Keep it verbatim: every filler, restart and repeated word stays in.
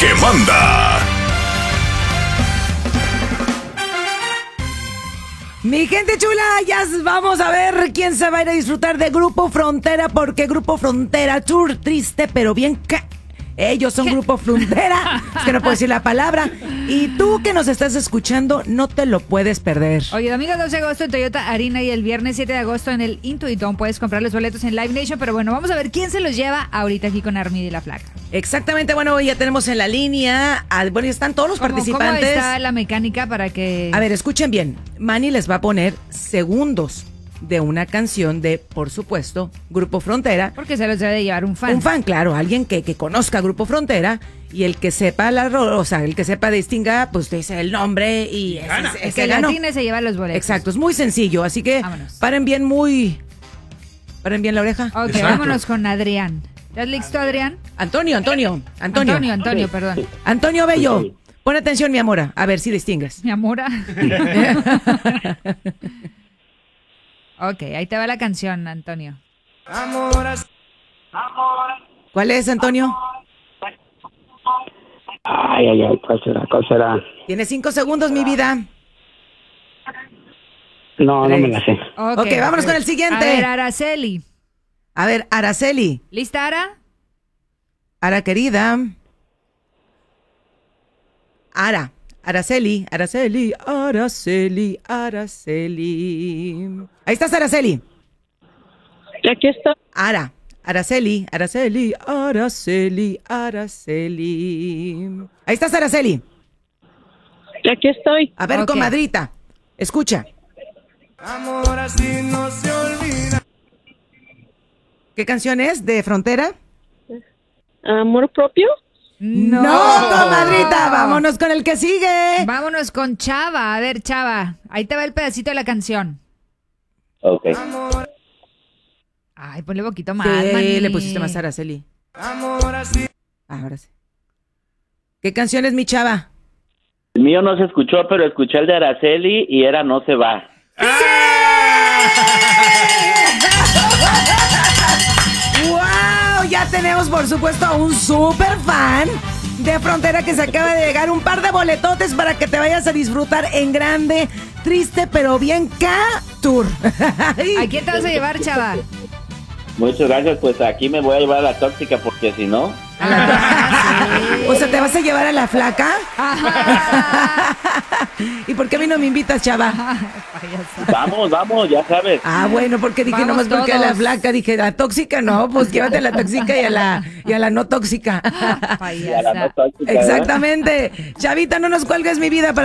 que manda. Mi gente chula, ya vamos a ver quién se va a ir a disfrutar de Grupo Frontera, porque Grupo Frontera Tour, triste pero bien ca... Ellos son Grupo Frontera, es que no puedo decir la palabra. Y tú que nos estás escuchando, no te lo puedes perder. Oye, domingo doce de agosto en Toyota Arena y el viernes siete de agosto en el Intuitón. Puedes comprar los boletos en Live Nation, pero bueno, vamos a ver quién se los lleva ahorita aquí con Armida y la Flaca. Exactamente, bueno, ya tenemos en la línea, a, bueno, ya están todos los ¿Cómo, participantes. ¿Cómo está la mecánica para que...? A ver, escuchen bien, Manny les va a poner segundos de una canción de, por supuesto, Grupo Frontera. Porque se los debe de llevar un fan. Un fan, claro, alguien que, que conozca Grupo Frontera, y el que sepa la ro- o sea, el que sepa distinga, pues te dice el nombre y ese, ese, El ese que ganó. latine se lleva los boletos. Exacto, es muy sencillo, así que Vámonos. paren bien muy... Paren bien la oreja. Ok, Exacto. vámonos con Adrián. ¿Estás listo, Adrián? Antonio, Antonio, Antonio. Antonio, Antonio, perdón. Antonio Bello, pon atención, mi amora, a ver si distingues. Mi amora. Ok, ahí te va la canción, Antonio. ¿Cuál es, Antonio? Ay, ay, ay, ¿cuál será? ¿Cuál será? Tienes cinco segundos, mi vida. No, no me la sé. Ok, Ok, vámonos con el siguiente. A ver, Araceli. A ver, Araceli. ¿Lista, Ara? Ara, querida. Ara. Araceli, Araceli, Araceli, Araceli. Ahí estás, Araceli. Aquí está. Ara, Araceli, Araceli, Araceli, Araceli. Ahí estás, Araceli. Aquí estoy. A ver, Ok. comadrita, escucha. ¿Qué canción es? ¿De Frontera? Amor propio. No, comadrita, vámonos con el que sigue. Vámonos con Chava. A ver, Chava, ahí te va el pedacito de la canción. Ok. Ay, ponle poquito más, Sí, maní. le pusiste más a Araceli. Ahora sí. ¿Qué canción es, mi chava? El mío no se escuchó, pero escuché el de Araceli y era No se va. ¡Wow! Ya tenemos, por supuesto, a un super fan de Frontera que se acaba de llegar. Un par de boletotes para que te vayas a disfrutar en grande, triste, pero bien K Tour. ¿A quién te vas a llevar, Chava? Muchas gracias, pues aquí me voy a llevar a la tóxica porque si no... O sea, ¿te vas a llevar a la Flaca? ¿Y por qué a mí no me invitas, chava? Vamos, vamos, ya sabes. Ah, bueno, porque dije Vamos nomás porque a la todos. Flaca, dije, la tóxica no, pues llévate a la tóxica y a la, y a la no tóxica. Y a la no tóxica, ¿verdad? Exactamente. Chavita, no nos cuelgues, mi vida, para